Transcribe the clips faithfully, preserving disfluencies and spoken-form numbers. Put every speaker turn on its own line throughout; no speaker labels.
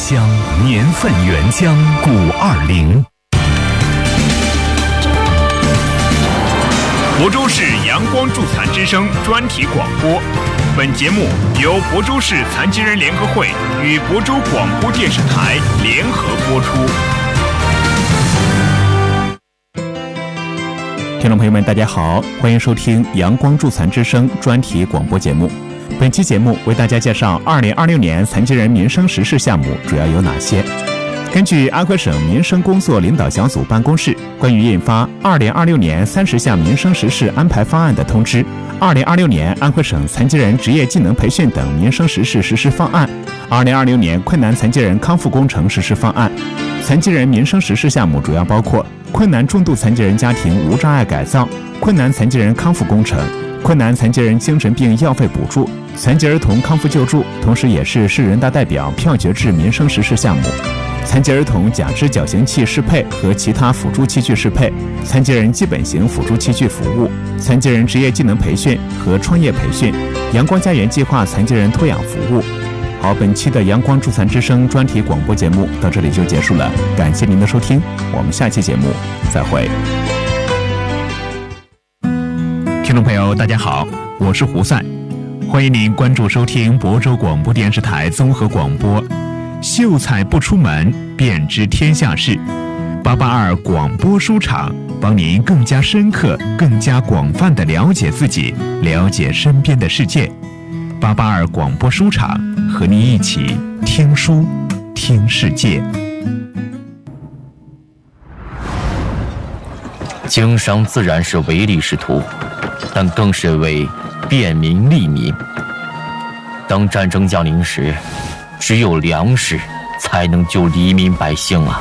乡，年份原浆古二零。
亳州市阳光助残之声专题广播，本节目由亳州市残疾人联合会与亳州广播电视台联合播出。
听众朋友们，大家好，欢迎收听阳光助残之声专题广播节目。本期节目为大家介绍二零二六年残疾人民生实事项目主要有哪些。根据安徽省民生工作领导小组办公室关于印发二零二六年三十项民生实事安排方案的通知，二零二六年安徽省残疾人职业技能培训等民生实事实施方案，二零二六年困难残疾人康复工程实施方案。残疾人民生实事项目主要包括困难重度残疾人家庭无障碍改造、困难残疾人康复工程、困难残疾人精神病药费补助、残疾儿童康复救助，同时也是市人大代表票决制民生实事项目。残疾儿童假肢矫形器适配和其他辅助器具适配、残疾人基本型辅助器具服务、残疾人职业技能培训和创业培训、阳光家园计划残疾人托养服务。好，本期的阳光助残之声专题广播节目到这里就结束了，感谢您的收听，我们下期节目再会。
听众朋友大家好，我是胡赛，欢迎您关注收听亳州广播电视台综合广播，秀才不出门便知天下事，八八二广播书场帮您更加深刻更加广泛地了解自己，了解身边的世界。八八二广播书场和您一起听书听世界。
经商自然是唯利是图，但更是为便民利民。当战争降临时，只有粮食才能救黎民百姓啊！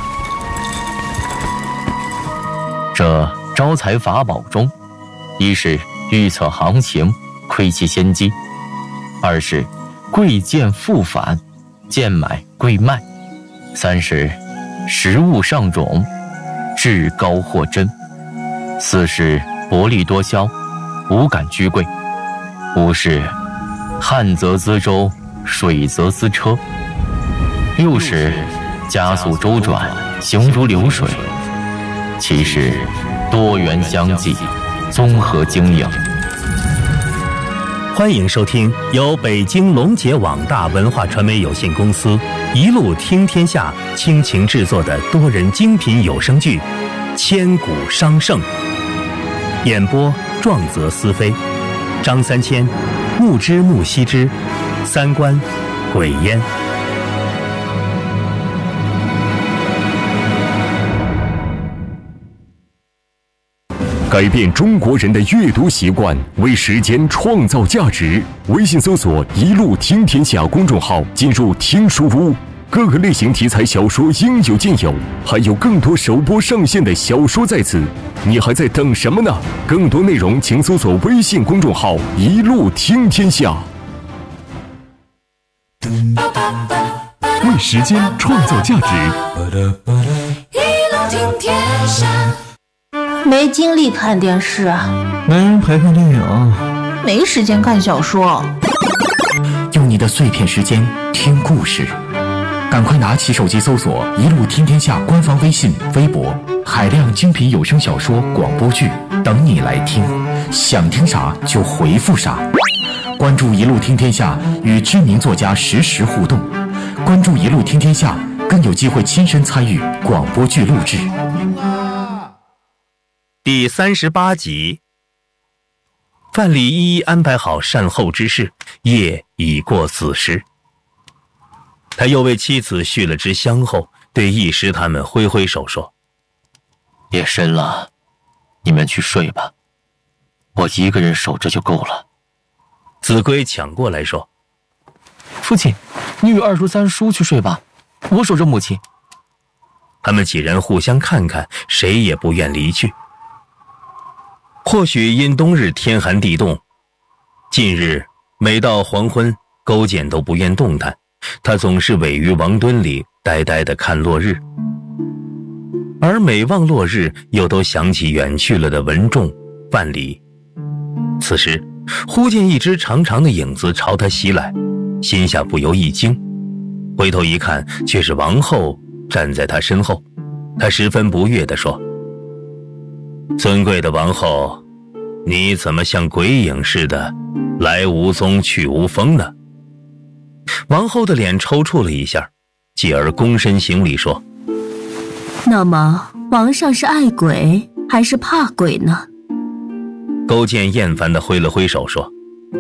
这招财法宝中，一是预测行情，窥其先机；二是贵贱复返，贱买贵卖；三是食物上种，至高货真；四是薄利多销，无感居贵；五是旱则资舟，水则资车；六是加速周转，行如流水；七是多元相济，综合经营。
欢迎收听由北京龙杰网大文化传媒有限公司一路听天下倾情制作的多人精品有声剧《千古商圣》，演播壮则思飞，张三千、木之木西之，三观鬼烟。
改变中国人的阅读习惯，为时间创造价值。微信搜索“一路听天下”公众号，进入听书屋，各个类型题材小说应有尽有，还有更多首播上线的小说在此，你还在等什么呢？更多内容请搜索微信公众号“一路听天下”。
为时间创造价值，
一路听天下。
没精力看电视，
没人陪看电影，
没时间看小说。
用你的碎片时间听故事，赶快拿起手机搜索“一路听天下”官方微信、微博，海量精品有声小说、广播剧等你来听，想听啥就回复啥。关注“一路听天下”，与知名作家实时互动。关注“一路听天下”，更有机会亲身参与广播剧录制。
第三十八集，范蠡一一安排好善后之事，夜已过子时。他又为妻子续了支香后，对义师他们挥挥手说：“
夜深了，你们去睡吧，我一个人守着就够了。”
子规抢过来说：“
父亲，你与二叔、三叔去睡吧，我守着母亲。”
他们几人互相看看，谁也不愿离去。或许因冬日天寒地冻，近日每到黄昏，勾践都不愿动弹，他总是委于王墩里呆呆地看落日。而每望落日，又都想起远去了的文仲、范蠡。此时忽见一只长长的影子朝他袭来，心下不由一惊， 回头一看，却是王后站在他身后。他十分不悦地说：尊贵的王后，你怎么像鬼影似的，来无踪去无风呢？王后的脸抽搐了一下，继而躬身行礼说：
那么皇上是爱鬼还是怕鬼呢？
勾践厌烦地挥了挥手说：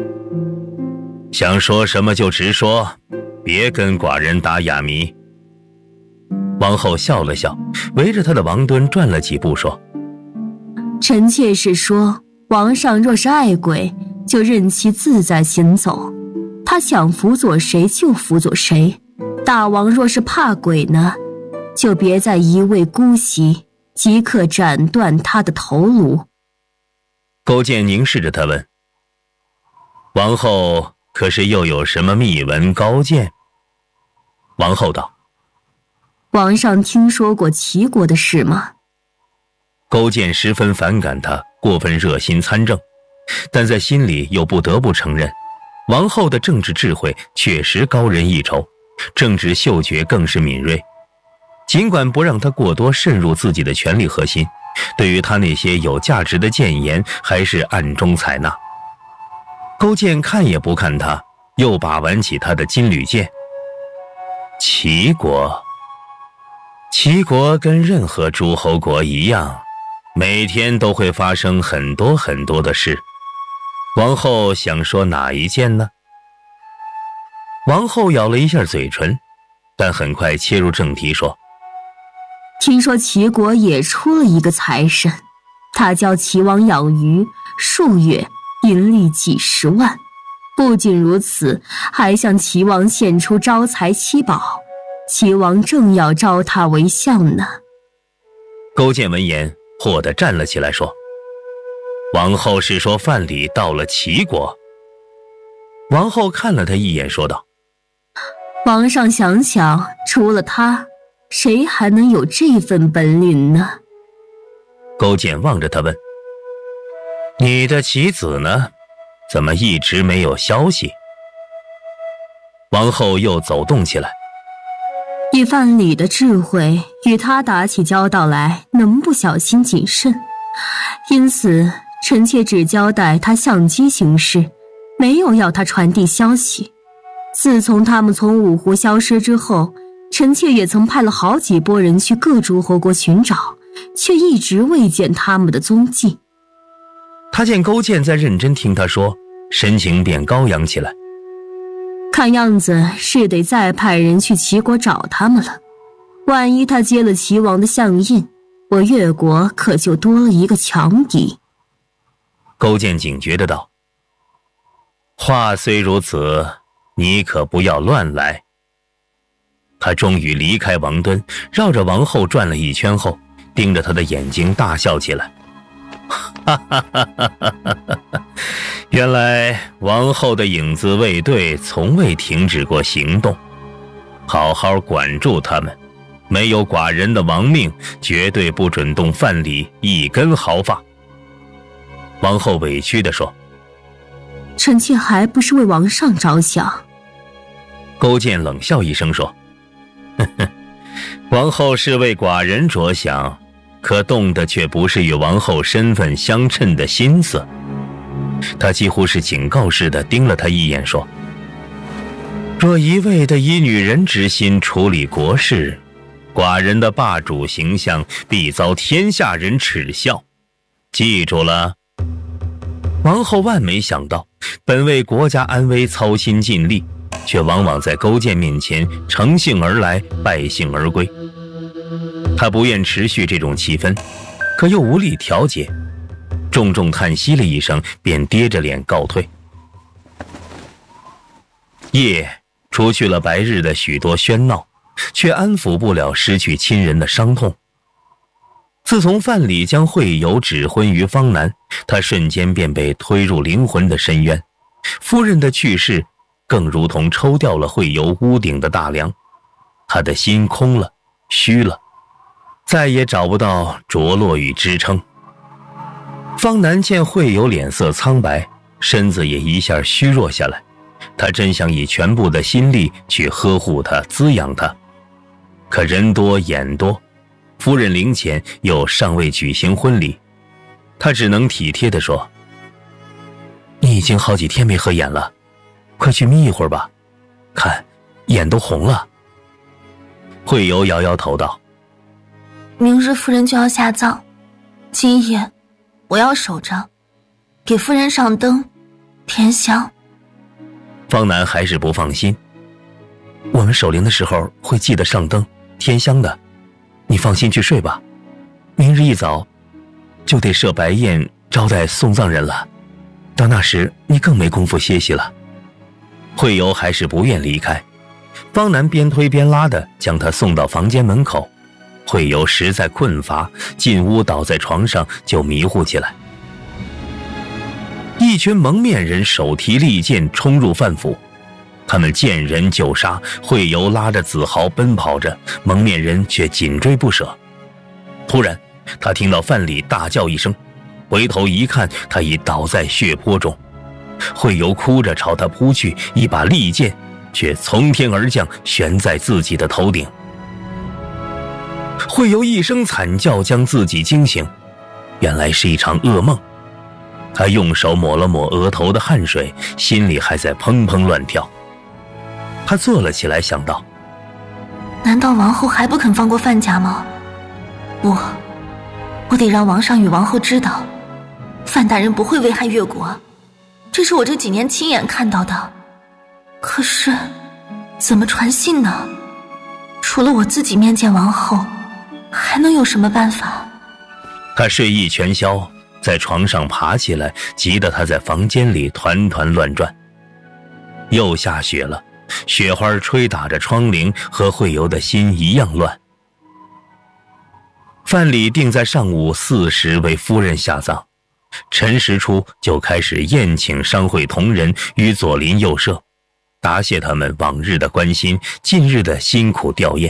想说什么就直说，别跟寡人打哑谜。王后笑了笑，围着他的王墩转了几步说：
臣妾是说，皇上若是爱鬼，就任其自在行走，他想辅佐谁就辅佐谁。大王若是怕鬼呢，就别再一味姑息，即刻斩断他的头颅。
勾践凝视着他问：王后可是又有什么秘闻高见？王后道：
皇上听说过齐国的事吗？
勾践十分反感他过分热心参政，但在心里又不得不承认，王后的政治智慧确实高人一筹，政治嗅觉更是敏锐。尽管不让他过多渗入自己的权力核心，对于他那些有价值的谏言还是暗中采纳。勾践看也不看他，又把玩起他的金缕剑。齐国齐国跟任何诸侯国一样，每天都会发生很多很多的事。王后想说哪一件呢？王后咬了一下嘴唇，但很快切入正题说：
听说齐国也出了一个财神，他教齐王养鱼，数月盈利几十万。不仅如此，还向齐王献出招财七宝，齐王正要招他为相呢。
勾践闻言霍地站了起来说：王后是说范蠡到了齐国？王后看了他一眼说道：
皇上想想，除了他，谁还能有这份本领呢？
勾践望着他问：你的棋子呢？怎么一直没有消息？王后又走动起来。
以范蠡的智慧，与他打起交道来，能不小心谨慎？因此臣妾只交代他相机行事，没有要他传递消息。自从他们从五湖消失之后，臣妾也曾派了好几拨人去各诸侯国寻找，却一直未见他们的踪迹。
他见勾践在认真听他说，神情便高扬起来。
看样子是得再派人去齐国找他们了。万一他接了齐王的相印，我越国可就多了一个强敌。
勾践警觉的道：话虽如此，你可不要乱来。他终于离开王敦，绕着王后转了一圈后，盯着他的眼睛大笑起来。哈哈哈哈哈哈！原来王后的影子卫队从未停止过行动，好好管住他们，没有寡人的亡命，绝对不准动范蠡一根毫发。王后委屈地说：
臣妾还不是为王上着想。
勾践冷笑一声说：呵呵，王后是为寡人着想，可动的却不是与王后身份相称的心思。他几乎是警告似的盯了他一眼说：若一味的以女人之心处理国事，寡人的霸主形象必遭天下人耻笑，记住了。王后万没想到，本为国家安危操心尽力，却往往在勾践面前乘兴而来，败兴而归。他不愿持续这种气氛，可又无力调节，重重叹息了一声，便跌着脸告退。夜除去了白日的许多喧闹，却安抚不了失去亲人的伤痛。自从范蠡将惠游指婚于方南，他瞬间便被推入灵魂的深渊。夫人的去世更如同抽掉了惠游屋顶的大梁，他的心空了，虚了，再也找不到着落与支撑。方南见惠游脸色苍白，身子也一下虚弱下来， 他真想以全部的心力去呵护她、滋养她，可人多眼多，夫人灵前又尚未举行婚礼，他只能体贴地说：“你已经好几天没合眼了，快去眯一会儿吧，看，眼都红了。”惠游摇摇头道：“
明日夫人就要下葬，今夜我要守着，给夫人上灯添香。”
方南还是不放心：“我们守灵的时候会记得上灯添香的，你放心去睡吧，明日一早就得设白宴招待送葬人了，到那时你更没工夫歇息了。”惠游还是不愿离开，方南边推边拉的将他送到房间门口。惠游实在困乏，进屋倒在床上就迷糊起来。一群蒙面人手提利剑冲入范府，他们见人就杀，惠游拉着子豪奔跑着，蒙面人却紧追不舍。突然他听到范蠡大叫一声，回头一看，他已倒在血泊中。惠游哭着朝他扑去，一把利剑却从天而降，悬在自己的头顶。惠游一声惨叫将自己惊醒，原来是一场噩梦。他用手抹了抹额头的汗水，心里还在砰砰乱跳。他坐了起来，想到：
难道王后还不肯放过范家吗？不，我得让王上与王后知道，范大人不会危害越国，这是我这几年亲眼看到的。可是怎么传信呢？除了我自己面见王后，还能有什么办法？
他睡意全消，在床上爬起来，急得他在房间里团团乱转。又下雪了，雪花吹打着窗棂，和惠游的心一样乱。范蠡定在上午四时为夫人下葬，辰时初就开始宴请商会同仁与左邻右舍，答谢他们往日的关心，近日的辛苦吊唁。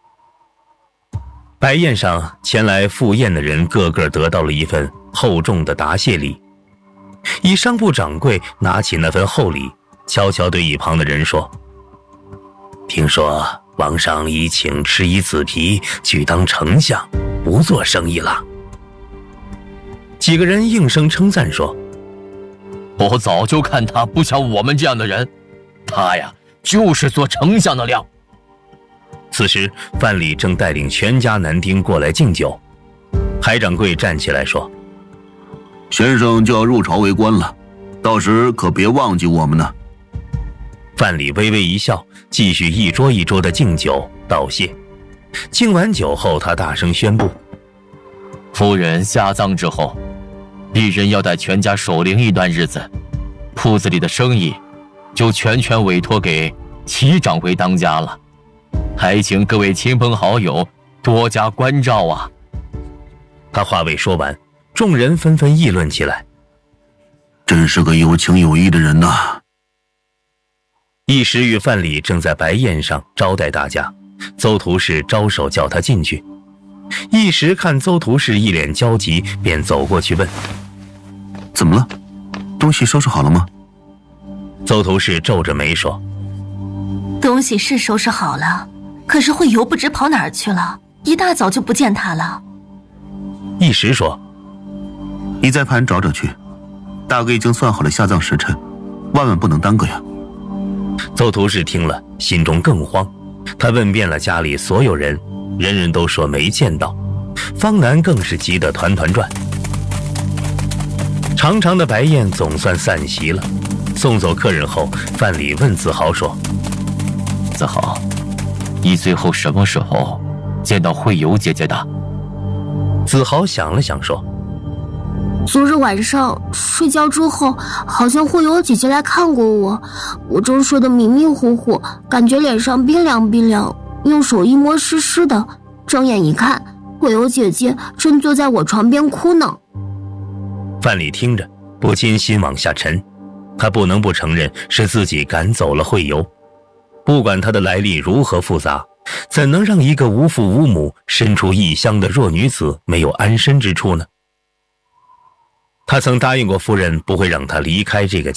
白宴上前来赴宴的人个个得到了一份厚重的答谢礼。一商部掌柜拿起那份厚礼，悄悄对一旁的人说：“听说王上已请吃一子皮去当丞相，不做生意了。”几个人应声称赞说：“
我早就看他不像我们这样的人，他呀就是做丞相的料。”
此时范蠡正带领全家男丁过来敬酒，海掌柜站起来说：“
先生就要入朝为官了，到时可别忘记我们呢。”
范蠡微微一笑，继续一桌一桌的敬酒道谢。敬完酒后，他大声宣布：“
夫人下葬之后，鄙人要带全家守灵一段日子，铺子里的生意就全权委托给齐掌柜当家了，还请各位亲朋好友多加关照啊。”
他话未说完，众人纷纷议论起来：“
真是个有情有义的人呐！”
一时与范蠡正在白宴上招待大家，邹图事招手叫他进去。一时看邹图事一脸焦急，便走过去问：“
怎么了？东西收拾好了吗？”
邹图事皱着眉说：“
东西是收拾好了，可是惠游不知跑哪儿去了，一大早就不见他了。”
一时说：“
你在盘找找去，大哥已经算好了下葬时辰，万万不能耽搁呀。”
邹图事听了，心中更慌。他问遍了家里所有人，人人都说没见到。方南更是急得团团转。长长的白宴总算散席了。送走客人后，范蠡问子豪说：“
子豪，你最后什么时候见到惠游姐姐的？”
子豪想了想说：“
昨日晚上睡觉之后，好像惠游姐姐来看过我，我正睡得迷迷糊糊，感觉脸上冰凉冰凉，用手一摸湿湿的，睁眼一看，惠游姐姐正坐在我床边哭呢。”
范蠡听着不禁心往下沉，他不能不承认是自己赶走了惠游。不管他的来历如何复杂，怎能让一个无父无母身处异乡的弱女子没有安身之处呢？他曾答应过夫人不会让他离开这个家，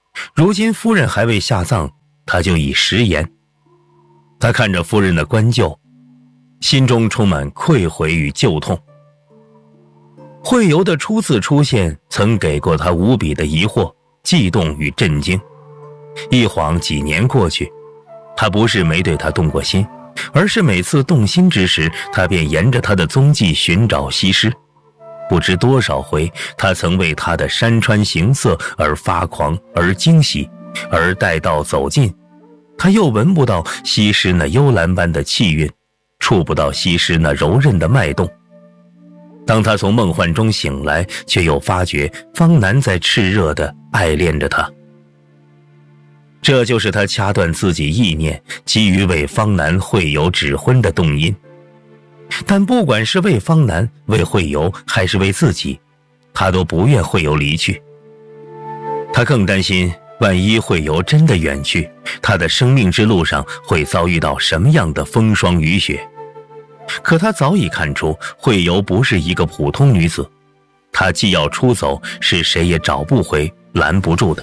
如今夫人还未下葬，他就已食言。他看着夫人的棺柩，心中充满愧悔与旧痛。惠游的初次出现曾给过他无比的疑惑、悸动与震惊。一晃几年过去，他不是没对他动过心，而是每次动心之时，他便沿着他的踪迹寻找西施。不知多少回，他曾为他的山川形色而发狂，而惊喜，而待到走近，他又闻不到西施那幽兰般的气韵，触不到西施那柔韧的脉动。当他从梦幻中醒来，却又发觉方南在炽热地爱恋着他。这就是他掐断自己意念，基于为方南惠游指婚的动因。但不管是为方南、为惠游，还是为自己，他都不愿惠游离去。他更担心，万一惠游真的远去，他的生命之路上会遭遇到什么样的风霜雨雪。可他早已看出，惠游不是一个普通女子，她既要出走，是谁也找不回、拦不住的。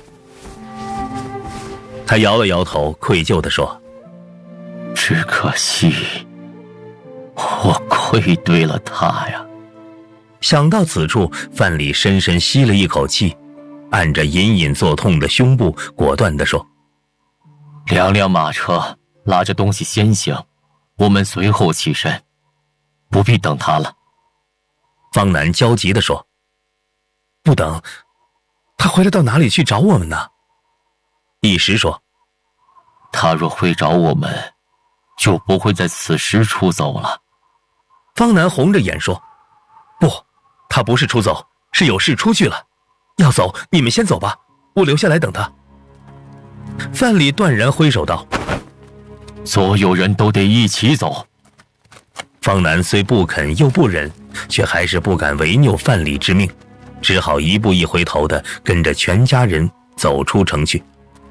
他摇了摇头，愧疚地说：
只可惜我愧对了他呀。
想到此处，范蠡深深吸了一口气，按着隐隐作痛的胸部，果断地说：
两辆马车拉着东西先行，我们随后起身，不必等他了。
方南焦急地说：不等，他回来到哪里去找我们呢？一时说：
他若会找我们，就不会在此时出走了。
方南红着眼说：不，他不是出走，是有事出去了。要走，你们先走吧，我留下来等他。范蠡断然挥手道：
所有人都得一起走。
方南虽不肯又不忍，却还是不敢违拗范蠡之命，只好一步一回头的跟着全家人走出城去。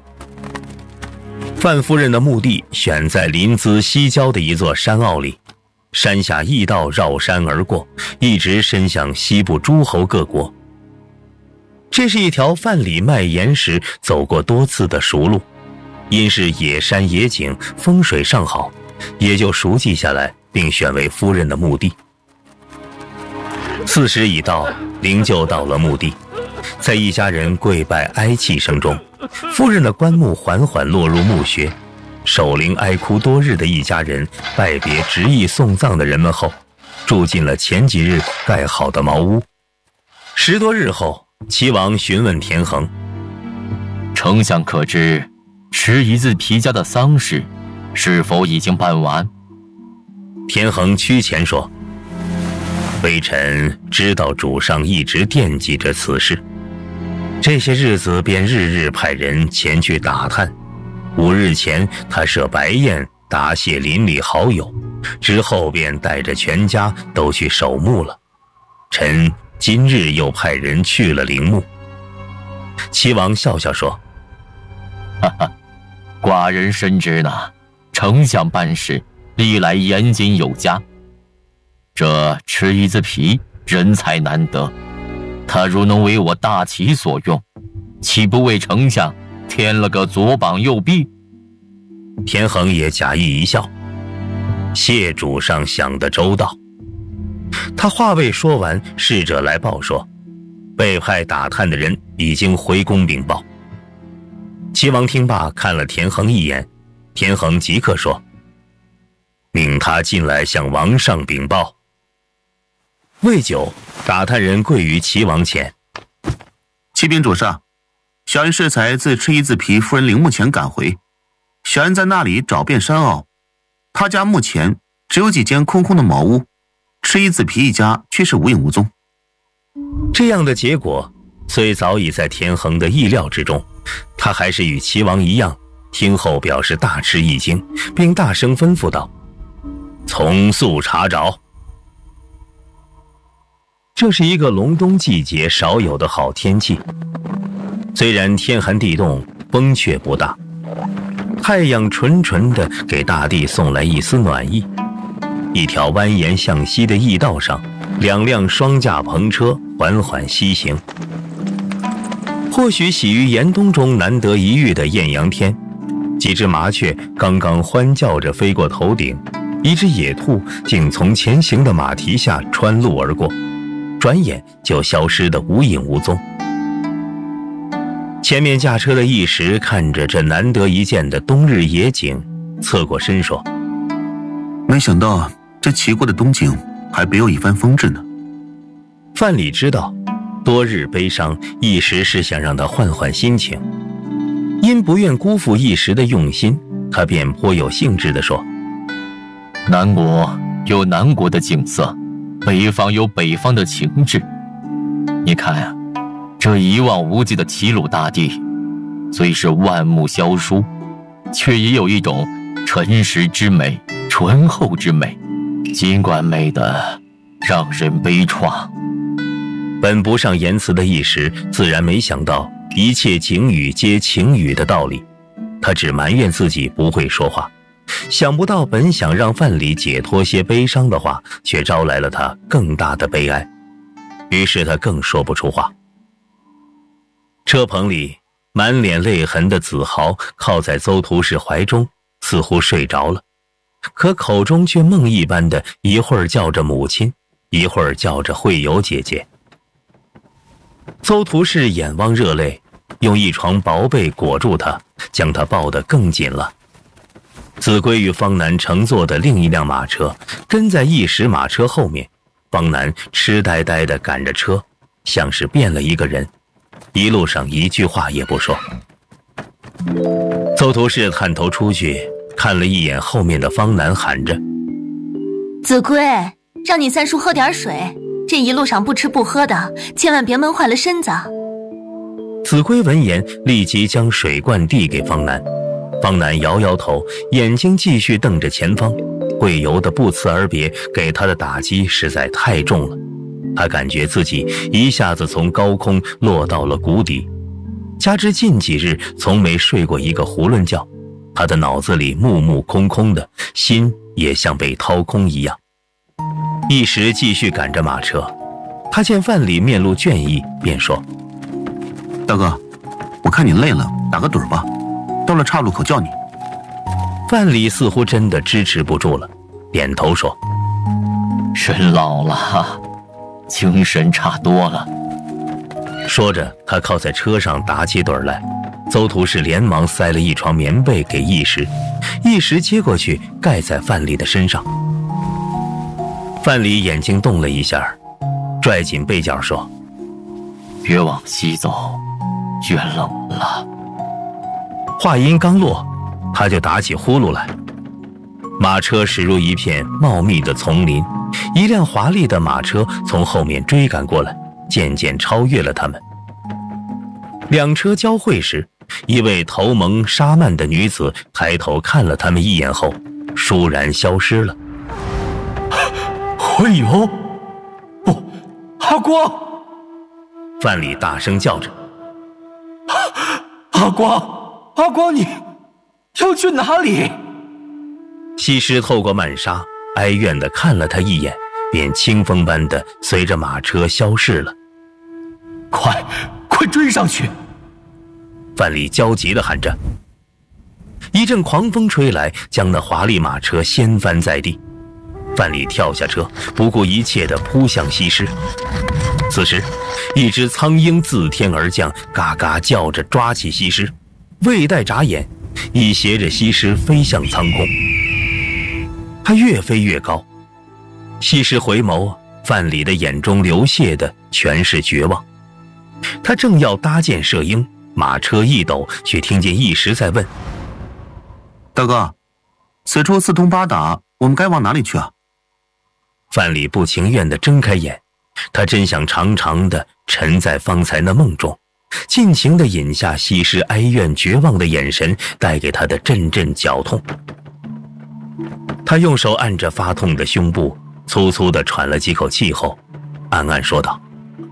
范夫人的墓地选在临淄西郊的一座山坳里，山下驿道绕山而过，一直伸向西部诸侯各国。这是一条范蠡卖盐时走过多次的熟路，因是野山野景，风水尚好，也就熟记下来，并选为夫人的墓地。巳时已到，灵柩到了墓地，在一家人跪拜哀泣声中，夫人的棺木缓缓落入墓穴。守灵哀哭多日的一家人拜别执意送葬的人们后，住进了前几日盖好的茅屋。十多日后，齐王询问田横：
丞相可知池夷子皮家的丧事是否已经办完？
田横屈前说：微臣知道主上一直惦记着此事，这些日子便日日派人前去打探。五日前他设白宴答谢邻里好友，之后便带着全家都去守墓了。臣今日又派人去了陵墓。齐王笑笑说：
哈哈，寡人深知呢，丞相办事历来严谨有加，这池夷子皮人才难得，他如能为我大齐所用，岂不为丞相添了个左膀右臂？
田横也假意一笑：谢主上想得周到。他话未说完，侍者来报说，被派打探的人已经回宫禀报。齐王听罢，看了田横一眼，田横即刻说：命他进来向王上禀报。未久，打探人跪于齐王前：
启禀主上，小人适才自池夷子皮夫人陵墓前赶回，小人在那里找遍山坳，他家墓前只有几间空空的茅屋，池夷子皮一家却是无影无踪。
这样的结果虽早已在田横的意料之中，他还是与齐王一样，听后表示大吃一惊，并大声吩咐道：从速查找。这是一个隆冬季节少有的好天气，虽然天寒地冻，风却不大，太阳纯纯地给大地送来一丝暖意。一条蜿蜒向西的驿道上，两辆双架篷车缓缓西行。 或许喜于严冬中难得一遇的艳阳天，几只麻雀刚刚欢叫着飞过头顶，一只野兔竟从前行的马蹄下穿路而过，转眼就消失得无影无踪。前面驾车的一时看着这难得一见的冬日野景，侧过身说：
没想到这奇怪的冬景还别有一番风致呢。
范蠡知道多日悲伤一时是想让他换换心情，因不愿辜负一时的用心，他便颇有兴致地说：
南国有南国的景色，北方有北方的情致。你看啊，这一望无际的齐鲁大地，虽是万木萧疏，却也有一种沉实之美、醇厚之美，尽管美得让人悲怆。
本不上言辞的一时自然没想到一切景语皆情语的道理，他只埋怨自己不会说话，想不到本想让范蠡解脱些悲伤的话，却招来了他更大的悲哀，于是他更说不出话。车棚里满脸泪痕的子豪靠在邹图氏怀中，似乎睡着了，可口中却梦一般的一会儿叫着母亲，一会儿叫着惠友姐姐。邹图氏眼汪热泪，用一床薄被裹住他，将他抱得更紧了。子规与方南乘坐的另一辆马车跟在一时马车后面，方南痴呆呆地赶着车，像是变了一个人，一路上一句话也不说。邹图氏探头出去看了一眼后面的方南，喊着：
子规，让你三叔喝点水，这一路上不吃不喝的，千万别闷坏了身子。
子规闻言立即将水罐递给方南，方南摇摇头，眼睛继续瞪着前方。惠友的不辞而别给他的打击实在太重了，他感觉自己一下子从高空落到了谷底，加之近几日从没睡过一个囫囵觉，他的脑子里木木空空的，心也像被掏空一样。一时继续赶着马车，他见范蠡面露倦意，便说：
大哥，我看你累了，打个盹吧，到了岔路口叫你。
范蠡似乎真的支持不住了，点头说：
人老了，精神差多了。
说着他靠在车上打起盹来。邹图氏连忙塞了一床棉被给一时，一时接过去盖在范蠡的身上。范蠡眼睛动了一下，拽紧被角说：
别往西走，天冷了。
话音刚落，他就打起呼噜来。马车驶入一片茂密的丛林，一辆华丽的马车从后面追赶过来，渐渐超越了他们。两车交汇时，一位头蒙纱幔的女子抬头看了他们一眼后，倏然消失了。
惠友，不，阿光！
范蠡大声叫着：
阿光，阿光，你要去哪里？
西施透过幔纱哀怨地看了他一眼，便清风般地随着马车消逝了。
快快追上去！
范蠡焦急地喊着。一阵狂风吹来，将那华丽马车掀翻在地。范蠡跳下车，不顾一切地扑向西施。此时一只苍鹰自天而降，嘎嘎叫着抓起西施，未待眨眼，已携着西施飞向苍空。他越飞越高，西施回眸，范蠡的眼中流泻的全是绝望。他正要搭箭射鹰，马车一抖，却听见一时在问：
大哥，此处四通八达，我们该往哪里去啊？
范蠡不情愿地睁开眼，他真想长长地沉在方才那梦中，尽情地饮下西施哀怨绝望的眼神带给他的阵阵绞痛。他用手按着发痛的胸部，粗粗地喘了几口气后，暗暗说道：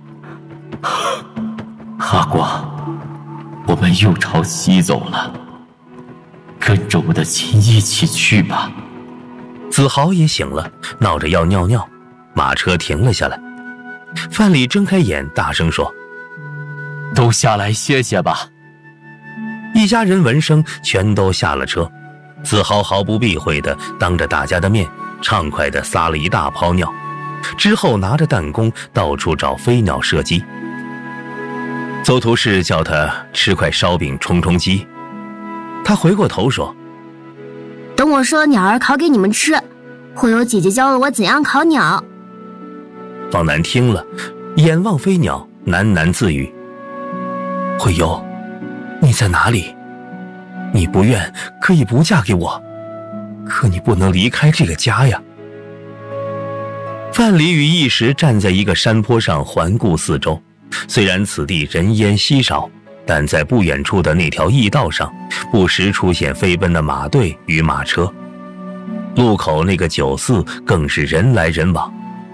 阿光，我们又朝西走了，跟着我的亲一起去吧。
子豪也醒了，闹着要尿尿，马车停了下来。范蠡睁开眼大声说：
都下来歇歇吧。
一家人闻声全都下了车，子豪毫不避讳地当着大家的面畅快地撒了一大泡尿，之后拿着弹弓到处找飞鸟射击。邹图氏叫他吃块烧饼充充饥，他回过头说：
等我射鸟儿烤给你们吃，会有姐姐教了我怎样烤鸟。
方南听了，眼望飞鸟，喃喃自语：慧游，你在哪里？你不愿可以不嫁给我，可你不能离开这个家呀。范蠡与一时站在一个山坡上环顾四周，虽然此地人烟稀少，但在不远处的那条驿道上，不时出现飞奔的马队与马车，路口那个酒肆更是人来人往。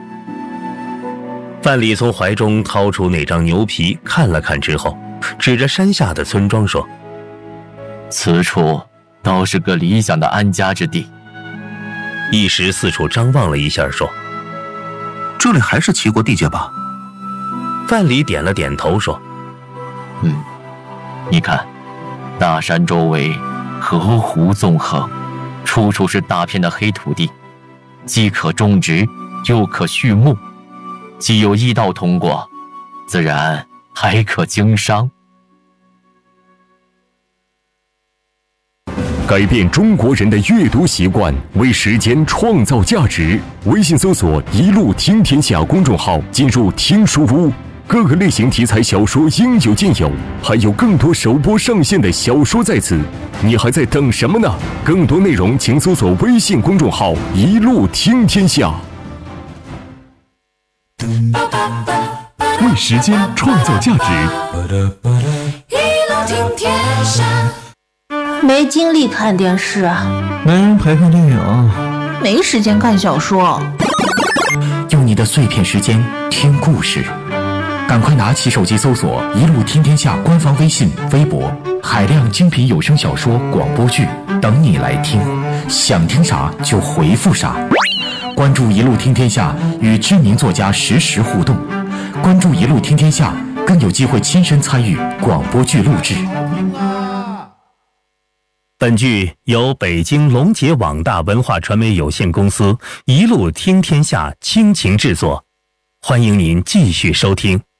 范蠡从怀中掏出那张牛皮看了看之后，指着山下的村庄说：
此处倒是个理想的安家之地。
一时四处张望了一下说：
这里还是齐国地界吧？
范蠡点了点头说：
嗯，你看大山周围河湖纵横，处处是大片的黑土地，既可种植又可畜牧，既有驿道通过，自然还可经商。
改变中国人的阅读习惯，为时间创造价值。微信搜索“一路听天下”公众号，进入听书屋，各个类型题材小说应有尽有，还有更多首播上线的小说在此，你还在等什么呢？更多内容请搜索微信公众号“一路听天下”。
为时间创造价值，
一路听天下。
没精力看电视，
没人陪看电影，
没时间看小说。
用你的碎片时间听故事，赶快拿起手机搜索“一路听天下”官方微信、微博，海量精品有声小说、广播剧等你来听，想听啥就回复啥。关注“一路听天下”，与知名作家实时互动。关注“一路听天下”，更有机会亲身参与广播剧录制。
本剧由北京龙杰网大文化传媒有限公司一路听天下倾情制作，欢迎您继续收听。